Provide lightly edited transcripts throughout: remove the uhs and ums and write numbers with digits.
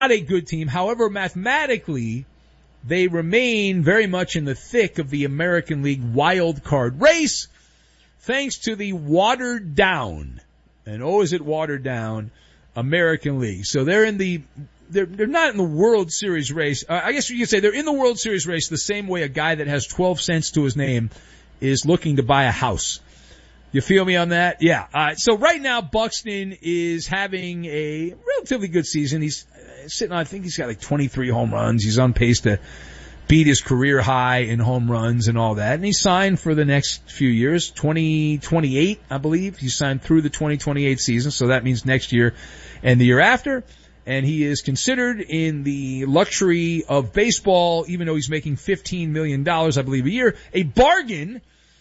not a good team. However, mathematically, they remain very much in the thick of the American League wild card race, thanks to the watered down, and is it watered down, American League. So they're not in the World Series race. I guess you could say they're in the World Series race the same way a guy that has 12 cents to his name is looking to buy a house. You feel me on that? Yeah. So right now, Buxton is having a relatively good season. He's sitting on, I think he's got like 23 home runs. He's on pace to beat his career high in home runs and all that. And he's signed for the next few years, 2028, I believe. He's signed through the 2028 season, so that means next year and the year after. And he is considered in the luxury of baseball, even though he's making $15 million, I believe, a year, a bargain.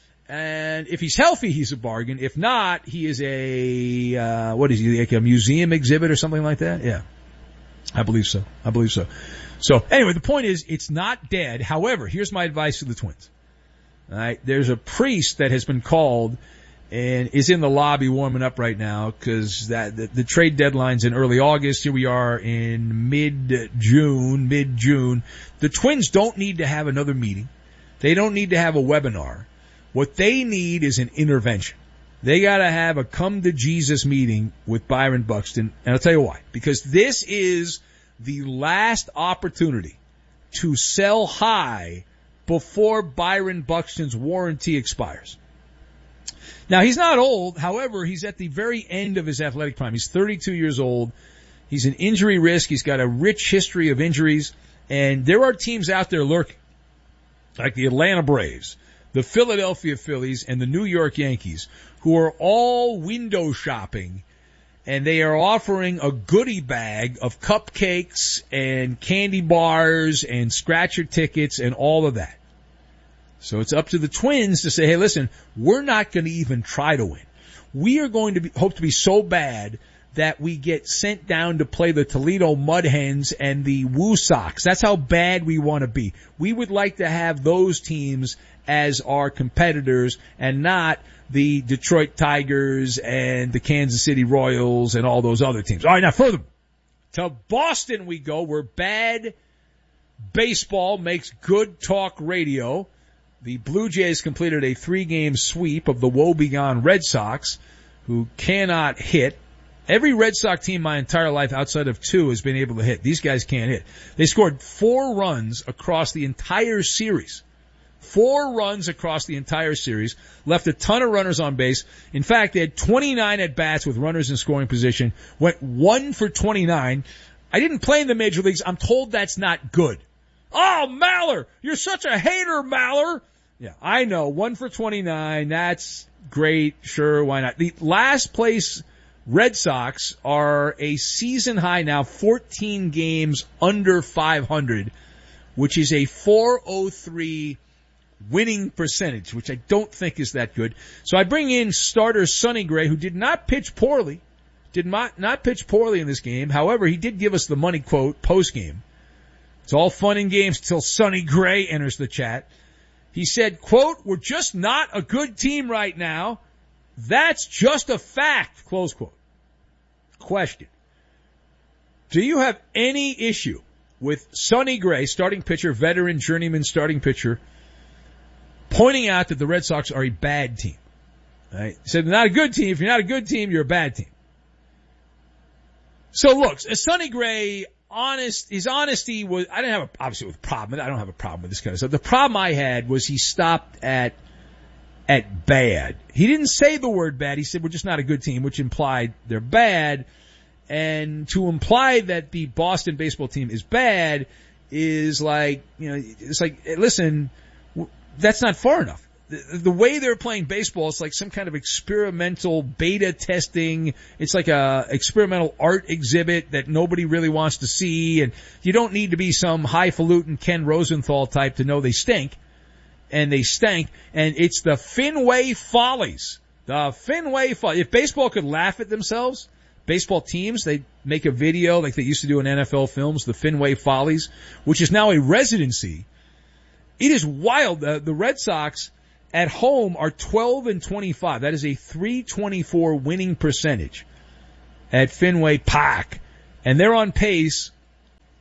And if he's healthy, he's a bargain. If not, he is what is he, like a museum exhibit or something like that? Yeah. I believe so. So anyway, the point is, it's not dead. However, here's my advice to the Twins. All right. There's a priest that has been called and is in the lobby warming up right now because the trade deadline's in early August. Here we are in mid-June. The Twins don't need to have another meeting. They don't need to have a webinar. What they need is an intervention. They gotta have a come to Jesus meeting with Byron Buxton. And I'll tell you why. Because this is the last opportunity to sell high before Byron Buxton's warranty expires. Now, he's not old. However, he's at the very end of his athletic prime. He's 32 years old. He's an injury risk. He's got a rich history of injuries. And there are teams out there lurking, like the Atlanta Braves, the Philadelphia Phillies, and the New York Yankees, who are all window shopping, and they are offering a goodie bag of cupcakes and candy bars and scratcher tickets and all of that. So it's up to the Twins to say, hey, listen, we're not going to even try to win. We are going to hope to be so bad that we get sent down to play the Toledo Mud Hens and the Woo Sox. That's how bad we want to be. We would like to have those teams as our competitors and not the Detroit Tigers and the Kansas City Royals and all those other teams. All right, now further to Boston we go, where bad baseball makes good talk radio. The Blue Jays completed a 3-game sweep of the woebegone Red Sox, who cannot hit. Every Red Sox team my entire life outside of 2 has been able to hit. These guys can't hit. They scored 4 runs across the entire series. 4 runs across the entire series. Left a ton of runners on base. In fact, they had 29 at-bats with runners in scoring position. Went 1 for 29. I didn't play in the major leagues. I'm told that's not good. Oh, Maller! You're such a hater, Maller! Yeah, I know. 1 for 29. That's great. Sure, why not? The last place Red Sox are a season high now, 14 games under 500, which is a .403 winning percentage, which I don't think is that good. So I bring in starter Sonny Gray, who did not pitch poorly. Did not pitch poorly in this game. However, he did give us the money quote post-game. It's all fun and games till Sonny Gray enters the chat. He said, quote, "We're just not a good team right now. That's just a fact," close quote. Question. Do you have any issue with Sonny Gray, starting pitcher, veteran, journeyman starting pitcher, pointing out that the Red Sox are a bad team? Right? He said, they're not a good team. If you're not a good team, you're a bad team. So look, Sonny Gray, his honesty was, I didn't have obviously with a problem. I don't have a problem with this kind of stuff. The problem I had was he stopped at bad. He didn't say the word bad. He said, we're just not a good team, which implied they're bad. And to imply that the Boston baseball team is bad is like, it's like, listen, that's not far enough. The way they're playing baseball, it's like some kind of experimental beta testing. It's like a experimental art exhibit that nobody really wants to see. And you don't need to be some highfalutin Ken Rosenthal type to know they stink. And they stank. And it's the Fenway Follies. The Fenway Follies. If baseball could laugh at themselves, baseball teams, they'd make a video like they used to do in NFL films, the Fenway Follies, which is now a residency. It is wild. The Red Sox at home are 12-25. That is a .324 winning percentage at Fenway Park. And they're on pace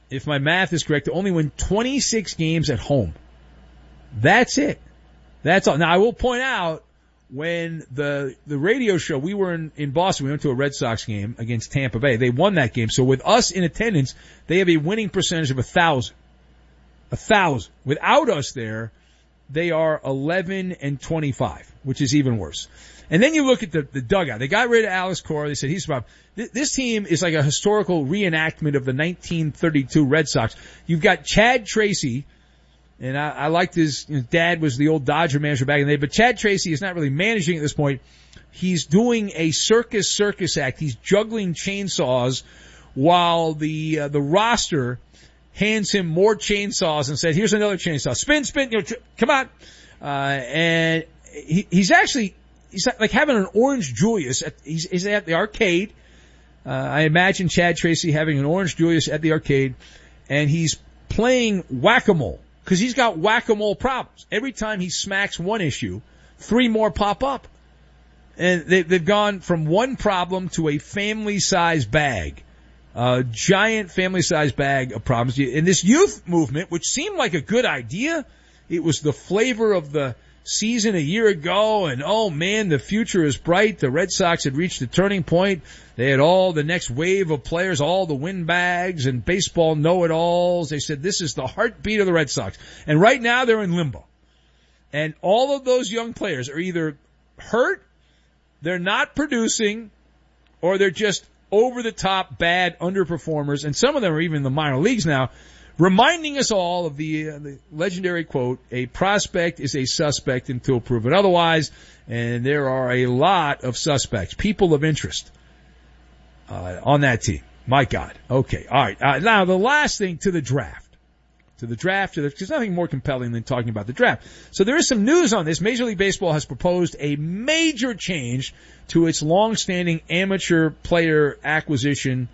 if my math is correct, to only win 26 games at home. That's it. That's all. Now, I will point out, when the radio show, we were in Boston, we went to a Red Sox game against Tampa Bay. They won that game. So with us in attendance, they have a winning percentage of 1,000. 1,000. Without us there, they are 11-25, which is even worse. And then you look at the dugout. They got rid of Alex Cora. They said he's about, this team is like a historical reenactment of the 1932 Red Sox. You've got Chad Tracy, and I liked his dad was the old Dodger manager back in the day, but Chad Tracy is not really managing at this point. He's doing a circus act. He's juggling chainsaws while the roster hands him more chainsaws and said, here's another chainsaw. Spin, come on. And he's like having an Orange Julius. He's at the arcade. I imagine Chad Tracy having an Orange Julius at the arcade, and he's playing whack-a-mole. Because he's got whack-a-mole problems. Every time he smacks one issue, 3 more pop up. And they've gone from one problem to a family-sized bag. A giant family-sized bag of problems. In this youth movement, which seemed like a good idea, it was the flavor of the season a year ago, and oh man, the future is bright. The Red Sox had reached a turning point. They had all the next wave of players, all the windbags and baseball know-it-alls. They said this is the heartbeat of the Red Sox. And right now they're in limbo. And all of those young players are either hurt, they're not producing, or they're just over-the-top bad underperformers. And some of them are even in the minor leagues now, reminding us all of the legendary quote, a prospect is a suspect until proven otherwise, and there are a lot of suspects, people of interest, on that team. My God. Okay. All right. Now, the last thing, to the draft. There's nothing more compelling than talking about the draft. So there is some news on this. Major League Baseball has proposed a major change to its long-standing amateur player acquisition.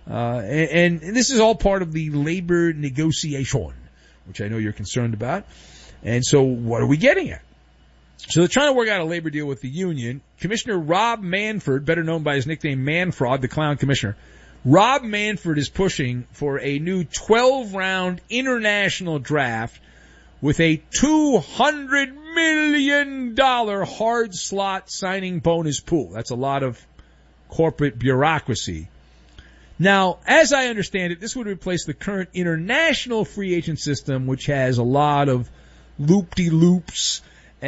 And this is all part of the labor negotiation, which I know you're concerned about. And so what are we getting at? So they're trying to work out a labor deal with the union. Commissioner Rob Manfred, better known by his nickname Manfrod, the clown commissioner, Rob Manfred is pushing for a new 12-round international draft with a $200 million hard slot signing bonus pool. That's a lot of corporate bureaucracy. Now, as I understand it, this would replace the current international free agent system, which has a lot of loop-de-loops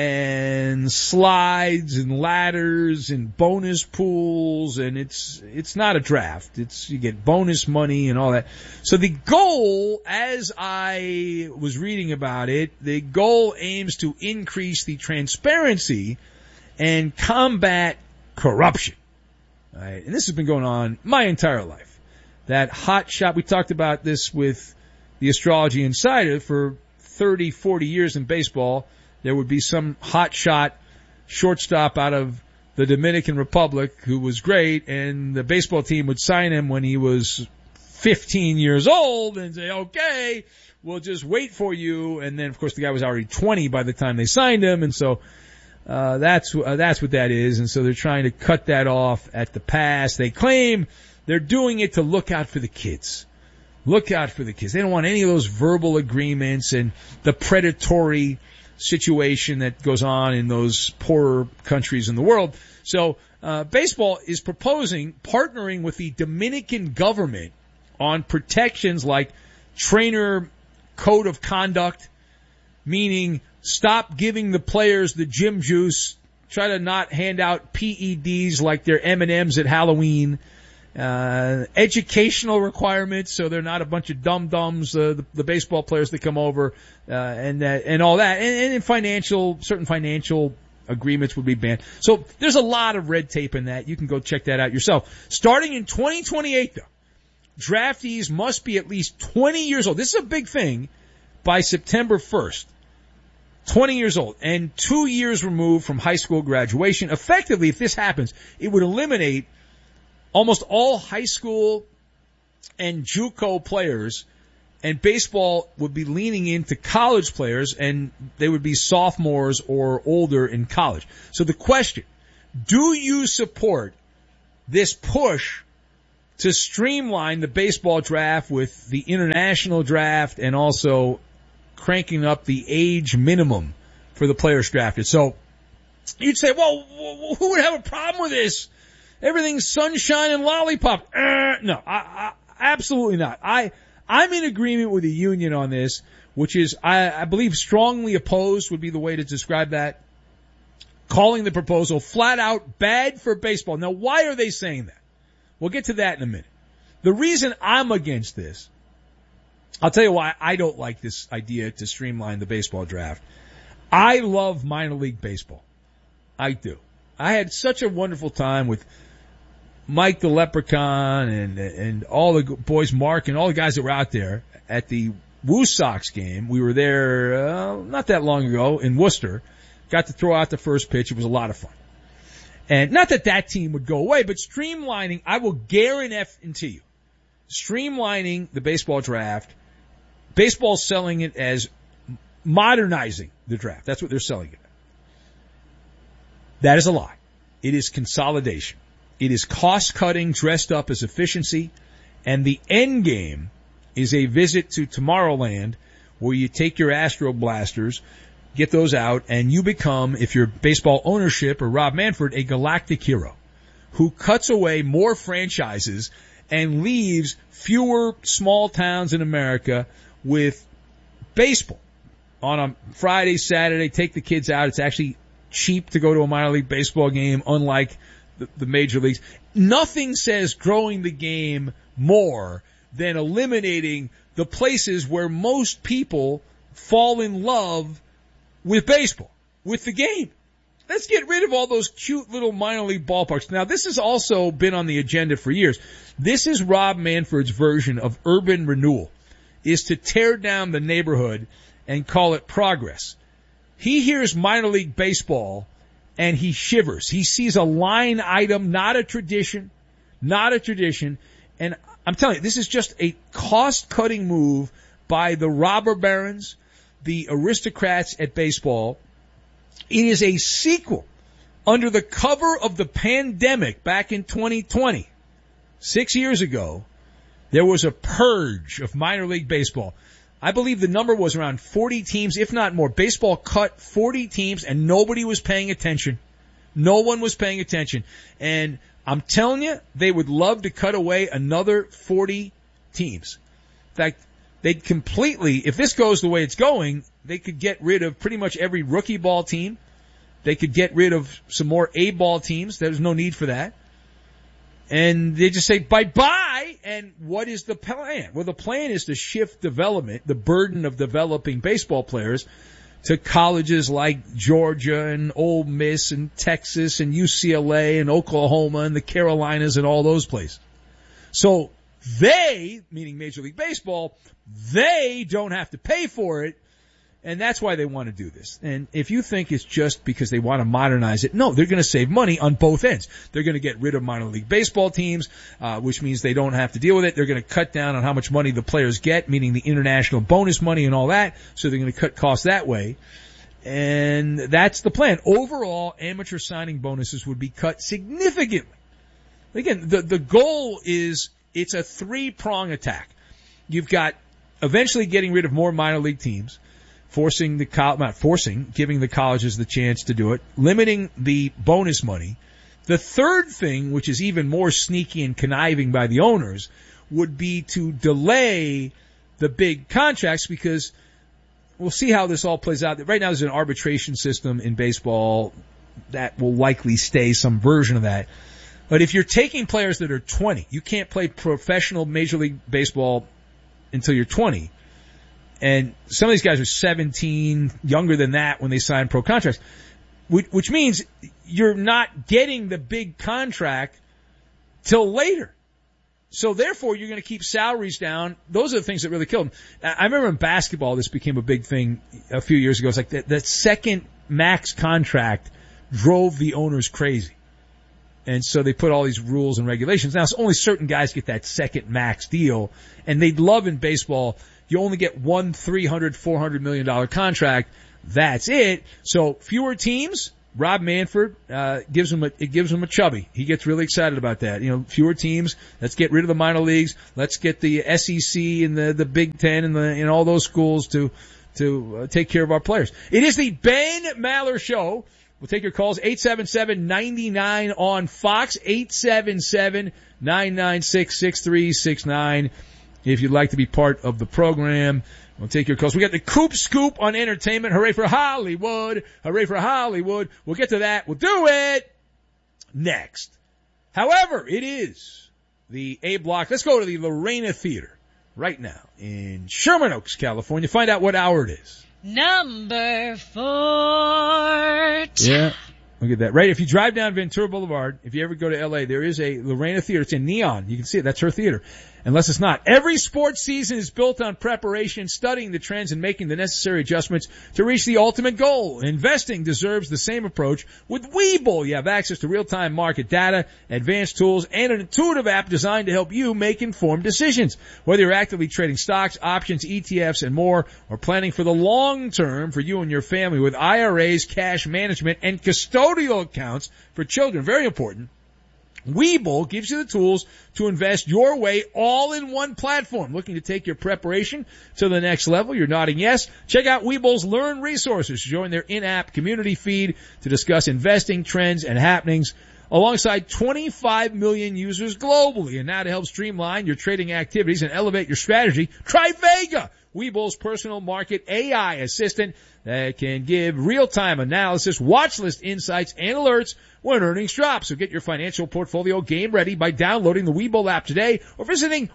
and slides and ladders and bonus pools, and it's not a draft. You get bonus money and all that. So the goal, as I was reading about it, the goal aims to increase the transparency and combat corruption. All right? And this has been going on my entire life. That hot shot, we talked about this with the Astrology Insider for 30, 40 years in baseball. There would be some hot shot shortstop out of the Dominican Republic who was great, and the baseball team would sign him when he was 15 years old and say, okay, we'll just wait for you. And then, of course, the guy was already 20 by the time they signed him, and so that's what that is. And so they're trying to cut that off at the pass. They claim they're doing it to look out for the kids. Look out for the kids. They don't want any of those verbal agreements and the predatory situation that goes on in those poorer countries in the world. So baseball is proposing partnering with the Dominican government on protections like trainer code of conduct, meaning stop giving the players the gym juice, try to not hand out PEDs like they're M&Ms at Halloween, educational requirements so they're not a bunch of dum-dums, the baseball players that come over, and all that, and certain financial agreements would be banned. So there's a lot of red tape in that. You can go check that out yourself. Starting in 2028 though, draftees must be at least 20 years old. This is a big thing by September 1st. 20 years old and 2 years removed from high school graduation. Effectively, if this happens, it would eliminate almost all high school and JUCO players, and baseball would be leaning into college players, and they would be sophomores or older in college. So the question, do you support this push to streamline the baseball draft with the international draft and also cranking up the age minimum for the players drafted. So you'd say, well, who would have a problem with this? Everything's sunshine and lollipop. No, absolutely not. I'm in agreement with the union on this, which is, I believe, strongly opposed would be the way to describe that. Calling the proposal flat out bad for baseball. Now, why are they saying that? We'll get to that in a minute. The reason I'm against this, I'll tell you why I don't like this idea to streamline the baseball draft. I love minor league baseball. I do. I had such a wonderful time with Mike the Leprechaun and all the boys, Mark and all the guys that were out there at the Woo Sox game. We were there not that long ago in Worcester. Got to throw out the first pitch. It was a lot of fun. And not that team would go away, but streamlining, I will guarantee you, streamlining the baseball draft, baseball's selling it as modernizing the draft. That's what they're selling it. That is a lie. It is consolidation. It is cost-cutting dressed up as efficiency, and the end game is a visit to Tomorrowland where you take your Astro Blasters, get those out, and you become, if you're baseball ownership or Rob Manfred, a galactic hero who cuts away more franchises and leaves fewer small towns in America with baseball. On a Friday, Saturday, take the kids out. It's actually cheap to go to a minor league baseball game, unlike the major leagues. Nothing says growing the game more than eliminating the places where most people fall in love with baseball, with the game. Let's get rid of all those cute little minor league ballparks. Now, this has also been on the agenda for years. This is Rob Manfred's version of urban renewal, is to tear down the neighborhood and call it progress. He hears minor league baseball and he shivers. He sees a line item, not a tradition. And I'm telling you, this is just a cost-cutting move by the robber barons, the aristocrats at baseball. It is a sequel under the cover of the pandemic back in 2020. 6 years ago, there was a purge of minor league baseball. I believe the number was around 40 teams, if not more. Baseball cut 40 teams and nobody was paying attention. No one was paying attention. And I'm telling you, they would love to cut away another 40 teams. In fact, they'd completely, if this goes the way it's going, they could get rid of pretty much every rookie ball team. They could get rid of some more A-ball teams. There's no need for that. And they just say bye-bye. And what is the plan? Well, the plan is to shift development, the burden of developing baseball players, to colleges like Georgia and Ole Miss and Texas and UCLA and Oklahoma and the Carolinas and all those places. So they, meaning Major League Baseball, they don't have to pay for it, and that's why they want to do this. And if you think it's just because they want to modernize it, no, they're going to save money on both ends. They're going to get rid of minor league baseball teams, which means they don't have to deal with it. They're going to cut down on how much money the players get, meaning the international bonus money and all that, so they're going to cut costs that way. And that's the plan. Overall, amateur signing bonuses would be cut significantly. Again, the goal is, it's a three-prong attack. You've got eventually getting rid of more minor league teams, giving the colleges the chance to do it, limiting the bonus money. The third thing, which is even more sneaky and conniving by the owners, would be to delay the big contracts, because we'll see how this all plays out. Right now there's an arbitration system in baseball that will likely stay, some version of that. But if you're taking players that are 20, you can't play professional Major League Baseball until you're 20. And some of these guys are 17, younger than that when they sign pro contracts, which means you're not getting the big contract till later. So therefore, you're going to keep salaries down. Those are the things that really killed them. I remember in basketball, this became a big thing a few years ago. It's like that second max contract drove the owners crazy. And so they put all these rules and regulations. Now, only certain guys get that second max deal, and they'd love in baseball, you only get one $300, $400 million contract. That's it. So fewer teams, Rob Manfred gives him a chubby. He gets really excited about that. Fewer teams. Let's get rid of the minor leagues. Let's get the SEC and the Big Ten and all those schools to take care of our players. It is the Ben Maller Show. We'll take your calls 877-99 on Fox 877-996-6369 if you'd like to be part of the program. We'll take your calls. We got the Coop Scoop on entertainment. Hooray for Hollywood. Hooray for Hollywood. We'll get to that. We'll do it next. However, it is the A Block. Let's go to the Lorena Theater right now in Sherman Oaks, California. Find out what hour it is. Number 4. Yeah. Look at that. Right. If you drive down Ventura Boulevard, if you ever go to LA, there is a Lorena Theater. It's in neon. You can see it. That's her theater. Unless it's not. Every sports season is built on preparation, studying the trends, and making the necessary adjustments to reach the ultimate goal. Investing deserves the same approach. With Webull, you have access to real-time market data, advanced tools, and an intuitive app designed to help you make informed decisions. Whether you're actively trading stocks, options, ETFs, and more, or planning for the long term for you and your family with IRAs, cash management, and custodial accounts for children. Very important. Webull gives you the tools to invest your way all in one platform. Looking to take your preparation to the next level? You're nodding yes. Check out Webull's Learn resources. Join their in-app community feed to discuss investing trends and happenings alongside 25 million users globally. And now to help streamline your trading activities and elevate your strategy, try Vega, Webull's personal market AI assistant that can give real-time analysis, watch list insights, and alerts when earnings drop. So get your financial portfolio game ready by downloading the Webull app today or visiting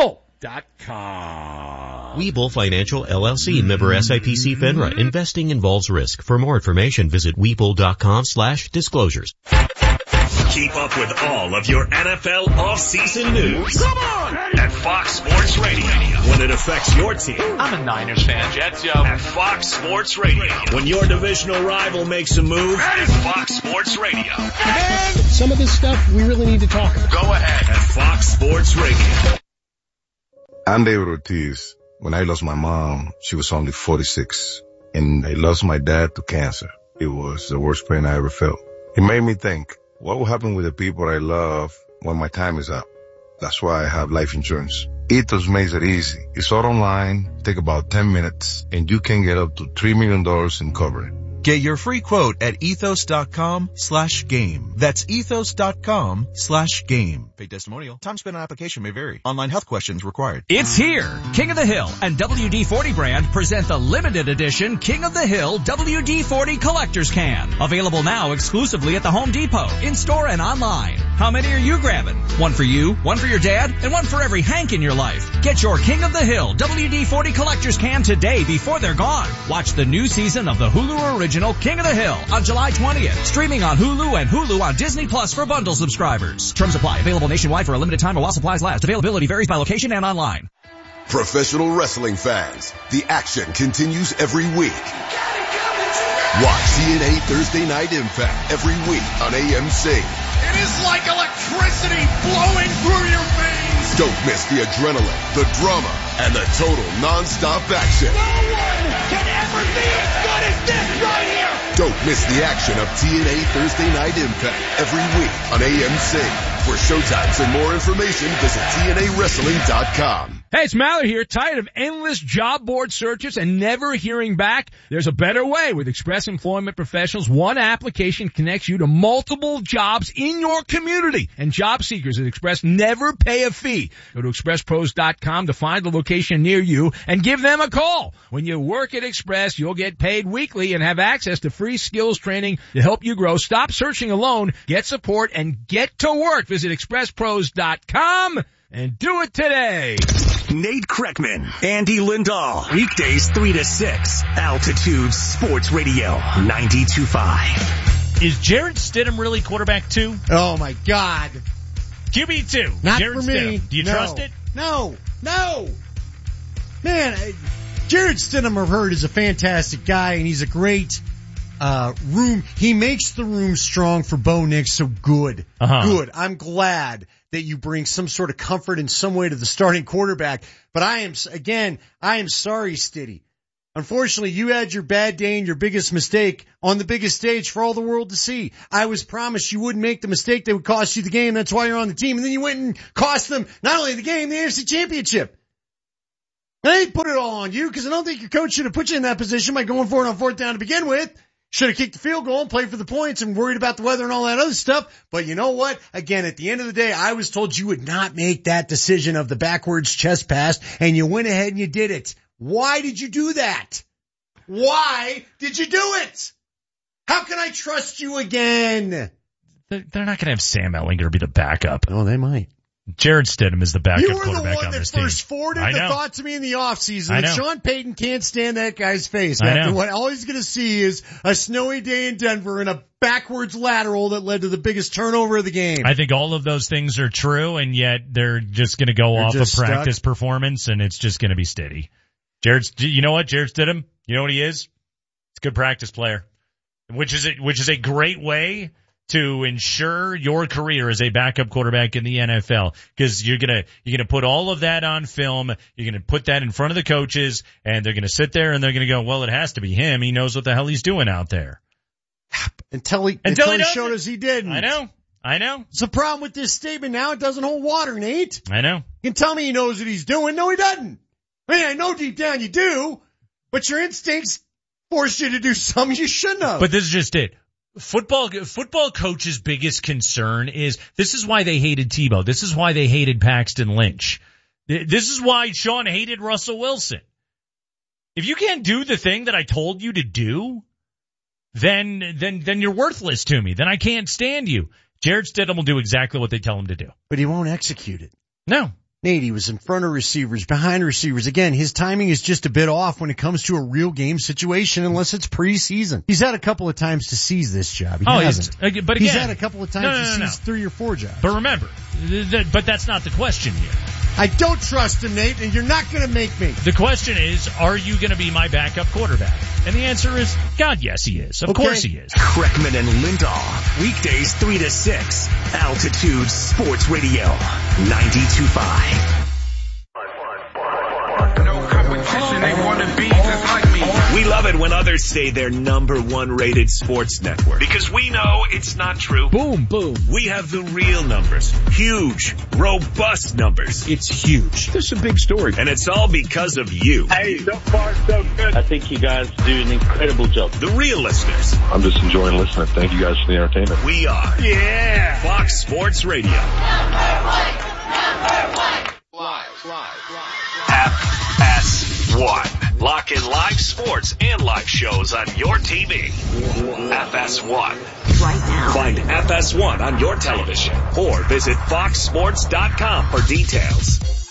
Webull.com. Webull Financial LLC, member SIPC FINRA. Investing involves risk. For more information, visit Webull.com/disclosures. Keep up with all of your NFL offseason news. Come on! At Fox Sports Radio. When it affects your team. I'm a Niners fan, Jets, yo. At Fox Sports Radio. When your divisional rival makes a move. At Fox Sports Radio. Man, some of this stuff we really need to talk about. Go ahead. At Fox Sports Radio. I'm David Ortiz. When I lost my mom, she was only 46. And I lost my dad to cancer. It was the worst pain I ever felt. It made me think, what will happen with the people I love when my time is up? That's why I have life insurance. Ethos makes it easy. It's all online, take about 10 minutes, and you can get up to $3 million in coverage. Get your free quote at ethos.com/game. That's ethos.com/game. Paid testimonial. Time spent on application may vary. Online health questions required. It's here. King of the Hill and WD-40 brand present the limited edition King of the Hill WD-40 Collector's Can. Available now exclusively at the Home Depot, in-store and online. How many are you grabbing? One for you, one for your dad, and one for every Hank in your life. Get your King of the Hill WD-40 Collector's Can today before they're gone. Watch the new season of the Hulu original King of the Hill on July 20th. Streaming on Hulu and Hulu on Disney Plus for bundle subscribers. Terms apply. Available nationwide for a limited time or while supplies last. Availability varies by location and online. Professional wrestling fans, the action continues every week. Watch TNA Thursday Night Impact every week on AMC. It is like electricity blowing through your veins. Don't miss the adrenaline, the drama, and the total non-stop action. No one can ever be as good as this right here. Don't miss the action of TNA Thursday Night Impact every week on AMC. For showtimes and more information, visit TNAWrestling.com. Hey, it's Maller here. Tired of endless job board searches and never hearing back? There's a better way. With Express Employment Professionals, one application connects you to multiple jobs in your community. And job seekers at Express never pay a fee. Go to expresspros.com to find the location near you and give them a call. When you work at Express, you'll get paid weekly and have access to free skills training to help you grow. Stop searching alone. Get support and get to work. Visit expresspros.com and do it today. Nate Kreckman, Andy Lindahl. Weekdays 3 to 6. Altitude Sports Radio 92.5. Is Jarrett Stidham really quarterback 2? Oh my God. QB2. Not Jarrett for me. Stidham. Do you trust it? No. Man, Jarrett Stidham, I've heard, is a fantastic guy, and he's a great room. He makes the room strong for Bo Nix, so good. Good. I'm glad that you bring some sort of comfort in some way to the starting quarterback. But I am sorry, Stiddy. Unfortunately, you had your bad day and your biggest mistake on the biggest stage for all the world to see. I was promised you wouldn't make the mistake that would cost you the game. That's why you're on the team. And then you went and cost them not only the game, the AFC Championship. And I didn't put it all on you because I don't think your coach should have put you in that position by going for it on 4th down to begin with. Should have kicked the field goal and played for the points and worried about the weather and all that other stuff. But you know what? Again, at the end of the day, I was told you would not make that decision of the backwards chest pass, and you went ahead and you did it. Why did you do that? Why did you do it? How can I trust you again? They're not going to have Sam Ehlinger be the backup. Oh, they might. Jared Stidham is the backup quarterback on this team. You were the one that first forwarded the thought to me in the offseason that Sean Payton can't stand that guy's face. After what all he's going to see is a snowy day in Denver and a backwards lateral that led to the biggest turnover of the game. I think all of those things are true, and yet they're just going to go off of practice performance, and it's just going to be steady. You know what, Jared Stidham? You know what he is? He's a good practice player, which is a great way to ensure your career as a backup quarterback in the NFL, because you're gonna put all of that on film. You're gonna put that in front of the coaches, and they're gonna sit there and they're gonna go, well, it has to be him. He knows what the hell he's doing out there. Until he showed us he didn't. I know. It's a problem with this statement now. It doesn't hold water, Nate. I know. You can tell me he knows what he's doing. No, he doesn't. I mean, I know deep down you do, but your instincts force you to do something you shouldn't have. But this is just it. Football coach's biggest concern is, this is why they hated Tebow. This is why they hated Paxton Lynch. This is why Sean hated Russell Wilson. If you can't do the thing that I told you to do, then you're worthless to me. Then I can't stand you. Jared Stidham will do exactly what they tell him to do. But he won't execute it. No. Nate, he was in front of receivers, behind receivers. Again, his timing is just a bit off when it comes to a real game situation unless it's preseason. He's had a couple of times to seize this job. He hasn't. But again, he's had a couple of times to seize 3 or 4 jobs. But remember, but that's not the question here. I don't trust him, Nate, and you're not going to make me. The question is, are you going to be my backup quarterback? And the answer is, God, yes, he is. Of course he is. Kreckman and Lindahl, weekdays 3 to 6, Altitude Sports Radio, 92.5. They want to be just like me. We love it when others say they're #1 rated sports network, because we know it's not true. Boom, boom. We have the real numbers. Huge, robust numbers. It's huge. This is a big story. And it's all because of you. Hey, so far so good. I think you guys do an incredible job. The real listeners. I'm just enjoying listening. Thank you guys for the entertainment. We are. Yeah. Fox Sports Radio. Live. FS1. Lock in live sports and live shows on your TV. FS1. Right now. Find FS1 on your television or visit foxsports.com for details.